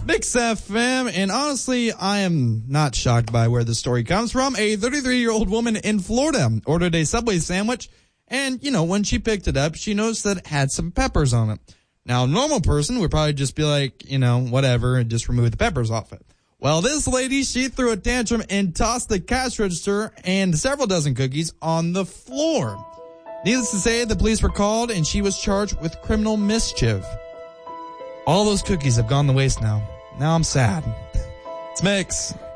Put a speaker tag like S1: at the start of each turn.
S1: Mix FM, and honestly, I am not shocked by where the story comes from. A 33-year-old woman in Florida ordered a Subway sandwich, and, when she picked it up, she noticed that it had some peppers on it. Now, a normal person would probably just be like, whatever, and just remove the peppers off it. Well, this lady, she threw a tantrum and tossed the cash register and several dozen cookies on the floor. Needless to say, the police were called, and she was charged with criminal mischief. All those cookies have gone to waste now. Now I'm sad. It's Mix.